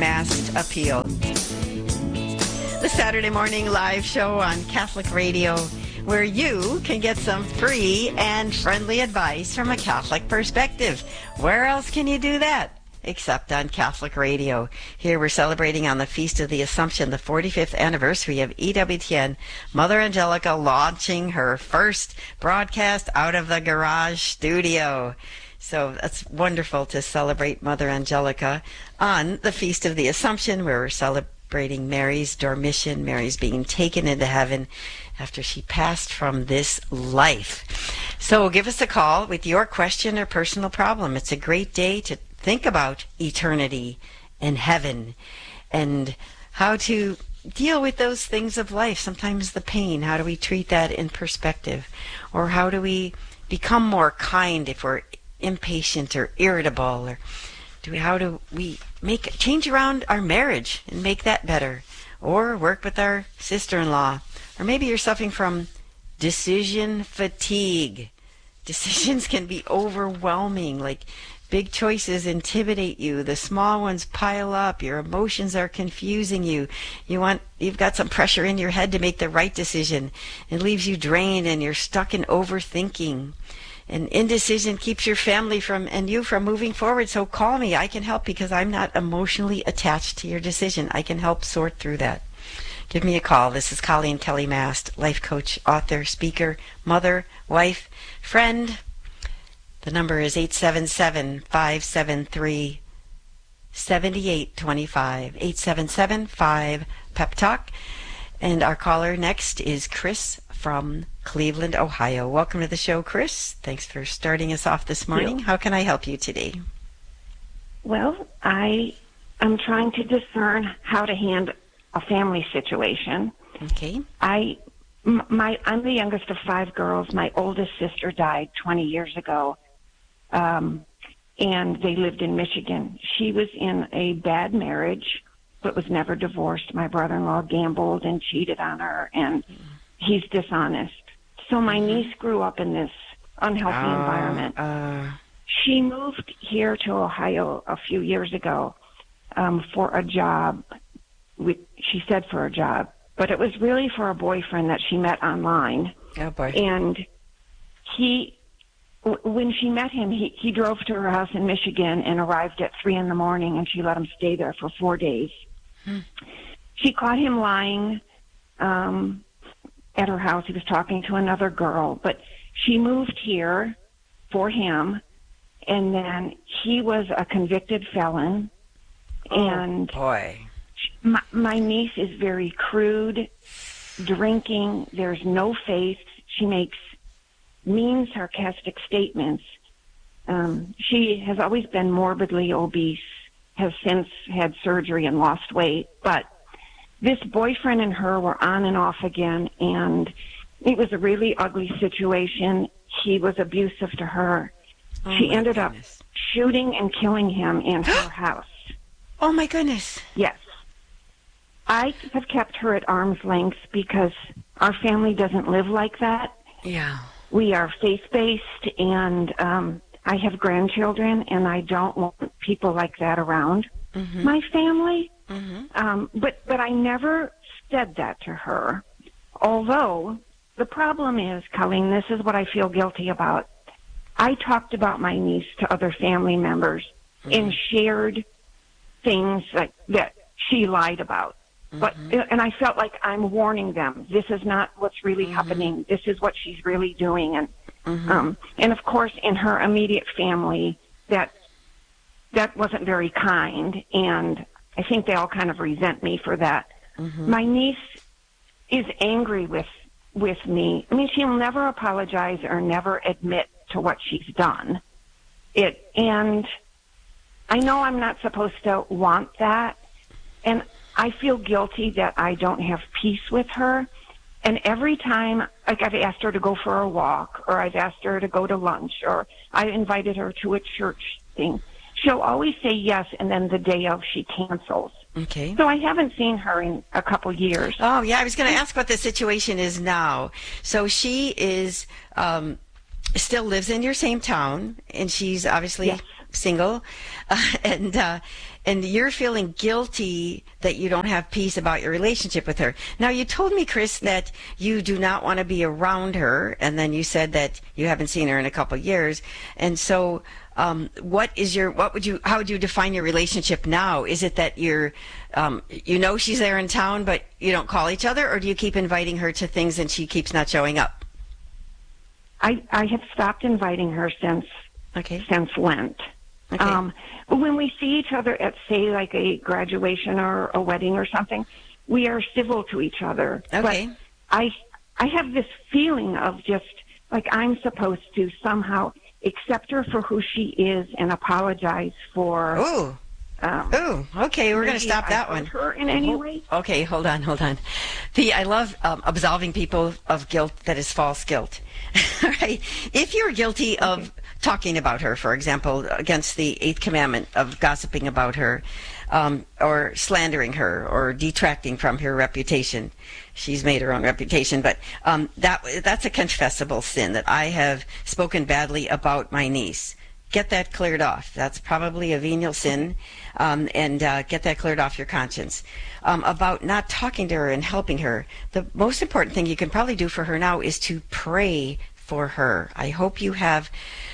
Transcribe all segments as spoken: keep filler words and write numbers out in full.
Mast Appeal. The Saturday morning live show on Catholic Radio, where you can get some free and friendly advice from a Catholic perspective. Where else can you do that? Except on Catholic Radio. Here we're celebrating on the Feast of the Assumption, the forty-fifth anniversary of E W T N, Mother Angelica launching her first broadcast out of the garage studio. So that's wonderful to celebrate Mother Angelica on the Feast of the Assumption, where we're celebrating Mary's dormition, Mary's being taken into heaven after she passed from this life. So give us a call with your question or personal problem. It's a great day to think about eternity and heaven and how to deal with those things of life. Sometimes the pain, how do we treat that in perspective? Or how do we become more kind if we're impatient or irritable? Or do we, how do we make change around our marriage and make that better? Or work with our sister-in-law? Or maybe you're suffering from decision fatigue. Decisions can be overwhelming, like big choices intimidate you. The small ones pile up. Your emotions are confusing you. You want, you've got some pressure in your head to make the right decision. It leaves you drained and you're stuck in overthinking. And indecision keeps your family from and you from moving forward. So call me. I can help because I'm not emotionally attached to your decision. I can help sort through that. Give me a call. This is Colleen Kelly Mast, life coach, author, speaker, mother, wife, friend. The number is eight seven seven, five seven three, seven eight two five, eight seven seven, five, pep talk. And our caller next is Chris from Cleveland, Ohio. Welcome to the show, Chris. Thanks for starting us off this morning. How can I help you today? Well, I am trying to discern how to handle a family situation. Okay. I, m- my, I'm the youngest of five girls. My oldest sister died twenty years ago. Um, and they lived in Michigan. She was in a bad marriage, but was never divorced. My brother-in-law gambled and cheated on her, and he's dishonest. So my niece grew up in this unhealthy uh, environment. Uh, she moved here to Ohio a few years ago um, for a job. We, she said for a job, but it was really for a boyfriend that she met online. Oh, boy. And he... when she met him, he, he drove to her house in Michigan and arrived at three in the morning, and she let him stay there for four days. Hmm. She caught him lying um, at her house. He was talking to another girl, but she moved here for him, and then he was a convicted felon. Oh, and boy. My, my niece is very crude, drinking. There's no faith. She makes mean, sarcastic statements. Um, she has always been morbidly obese, has since had surgery and lost weight, but this boyfriend and her were on and off again, and it was a really ugly situation. He was abusive to her. Oh, she ended goodness. up shooting and killing him in her house. Oh, my goodness. Yes. I have kept her at arm's length because our family doesn't live like that. Yeah. We are faith-based, and um, I have grandchildren, and I don't want people like that around mm-hmm. my family. Mm-hmm. Um, but, but I never said that to her. Although, the problem is, Colleen, this is what I feel guilty about. I talked about my niece to other family members mm-hmm. and shared things like that she lied about. But, and I felt like I'm warning them. This is not what's really mm-hmm. happening. This is what she's really doing. And, mm-hmm. um, and of course, in her immediate family, that, that wasn't very kind. And I think they all kind of resent me for that. Mm-hmm. My niece is angry with, with me. I mean, she'll never apologize or never admit to what she's done. It, and I know I'm not supposed to want that. And I feel guilty that I don't have peace with her. And every time, like I've asked her to go for a walk, or I've asked her to go to lunch, or I invited her to a church thing, she'll always say yes, and then the day of, she cancels. Okay. So I haven't seen her in a couple years. Oh, yeah, I was going to ask what the situation is now. So she is, um, still lives in your same town, and she's obviously yes. single, uh, and uh, and you're feeling guilty that you don't have peace about your relationship with her. Now, you told me, Chris, that you do not want to be around her, and then you said that you haven't seen her in a couple of years. And so, um, what is your, what would you, how would you define your relationship now? Is it that you're, um, you know she's there in town, but you don't call each other, or do you keep inviting her to things and she keeps not showing up? I, I have stopped inviting her since, okay. since Lent. Okay. Um, when we see each other at, say, like a graduation or a wedding or something, we are civil to each other. Okay. But I, I have this feeling of just like I'm supposed to somehow accept her for who she is and apologize for. Ooh. Um, Oh, okay. We're going to stop that I one. Her in any way? Okay, hold on, hold on. The I love um, absolving people of guilt that is false guilt. All right. If you're guilty Okay. of talking about her, for example, against the eighth commandment of gossiping about her, um, or slandering her, or detracting from her reputation, she's made her own reputation. But um, that that's a confessable sin, that I have spoken badly about my niece. Get that cleared off. That's probably a venial sin, um, and uh, get that cleared off your conscience. Um, about not talking to her and helping her, the most important thing you can probably do for her now is to pray for her. I hope you have,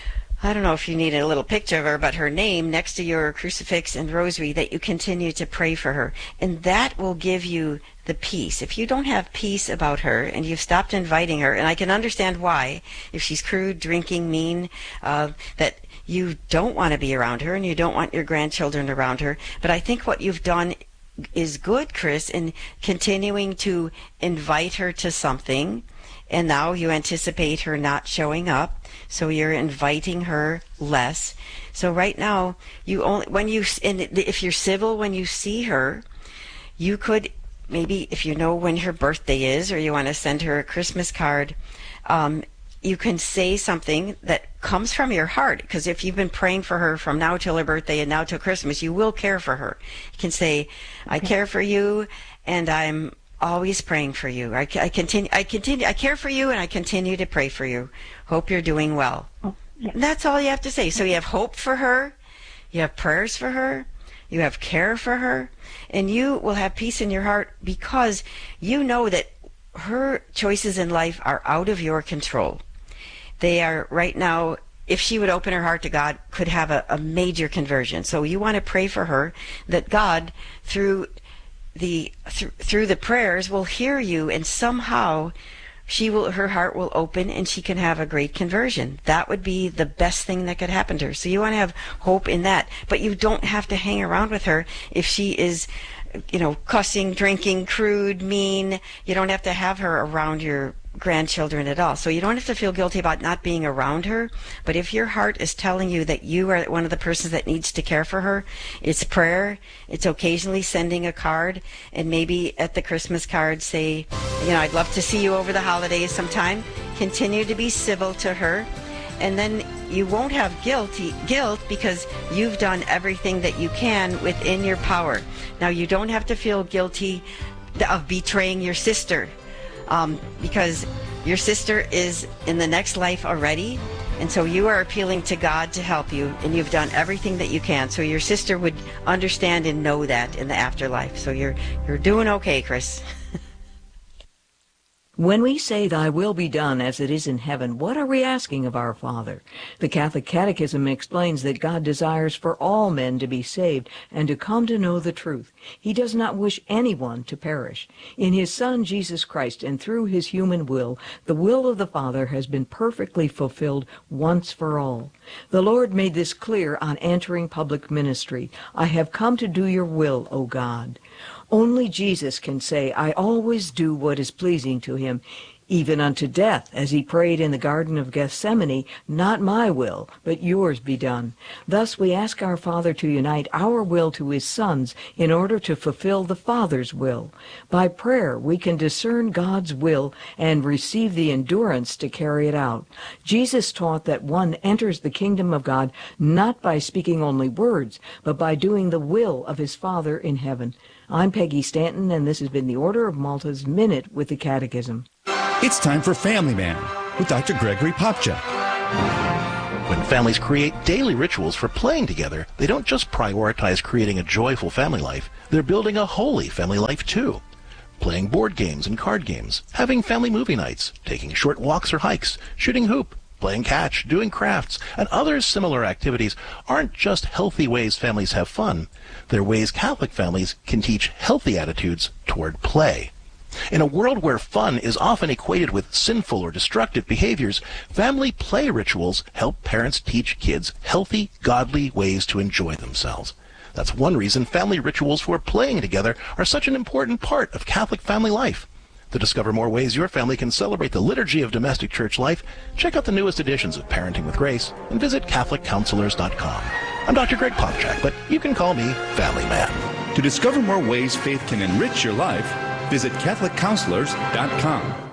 I don't know if you need a little picture of her, but her name next to your crucifix and rosary, that you continue to pray for her. And that will give you the peace. If you don't have peace about her and you've stopped inviting her, and I can understand why, if she's crude, drinking, mean, uh, that you don't want to be around her and you don't want your grandchildren around her. But I think what you've done is good, Chris, in continuing to invite her to something. And now you anticipate her not showing up, so you're inviting her less. So right now, you only when you and if you're civil when you see her, you could maybe, if you know when her birthday is, or you want to send her a Christmas card, um, you can say something that comes from your heart. Because if you've been praying for her from now till her birthday and now till Christmas, you will care for her. You can say, "I care for you, and I'm always praying for you. I, I continue. I continue. I care for you, and I continue to pray for you. Hope you're doing well." Oh, yes. And that's all you have to say. So you have hope for her, you have prayers for her, you have care for her, and you will have peace in your heart because you know that her choices in life are out of your control. They are right now. If she would open her heart to God, could have a, a major conversion. So you want to pray for her that God, through the th- through the prayers, will hear you, and somehow she will her heart will open and she can have a great conversion. That would be the best thing that could happen to her. So you want to have hope in that, but you don't have to hang around with her if she is, you know, cussing, drinking, crude, mean. You don't have to have her around your grandchildren at all. So you don't have to feel guilty about not being around her. But if your heart is telling you that you are one of the persons that needs to care for her, it's prayer, it's occasionally sending a card, and maybe at the Christmas card say, you know, "I'd love to see you over the holidays sometime." Continue to be civil to her, and then you won't have guilty guilt because you've done everything that you can within your power. Now, you don't have to feel guilty of betraying your sister, um, because your sister is in the next life already, and so you are appealing to God to help you, and you've done everything that you can. So your sister would understand and know that in the afterlife. So you're you're doing okay, Chris. When we say, "Thy will be done as it is in heaven," what are we asking of our Father? The Catholic Catechism explains that God desires for all men to be saved and to come to know the truth. He does not wish anyone to perish. In his Son, Jesus Christ, and through his human will, the will of the Father has been perfectly fulfilled once for all. The Lord made this clear on entering public ministry. "I have come to do your will, O God." Only Jesus can say, "I always do what is pleasing to him, even unto death," as he prayed in the Garden of Gethsemane, "Not my will, but yours be done." Thus we ask our Father to unite our will to his Son's in order to fulfill the Father's will. By prayer we can discern God's will and receive the endurance to carry it out. Jesus taught that one enters the kingdom of God not by speaking only words, but by doing the will of his Father in heaven. I'm Peggy Stanton, and this has been the Order of Malta's Minute with the Catechism. It's time for Family Man with Doctor Gregory Popcak. When families create daily rituals for playing together, they don't just prioritize creating a joyful family life, they're building a holy family life too. Playing board games and card games, having family movie nights, taking short walks or hikes, shooting hoop, playing catch, doing crafts, and other similar activities aren't just healthy ways families have fun. They're ways Catholic families can teach healthy attitudes toward play. In a world where fun is often equated with sinful or destructive behaviors, family play rituals help parents teach kids healthy, godly ways to enjoy themselves. That's one reason family rituals for playing together are such an important part of Catholic family life. To discover more ways your family can celebrate the liturgy of domestic church life, check out the newest editions of Parenting with Grace and visit Catholic Counselors dot com. I'm Doctor Greg Popchak, but you can call me Family Man. To discover more ways faith can enrich your life, visit Catholic Counselors dot com.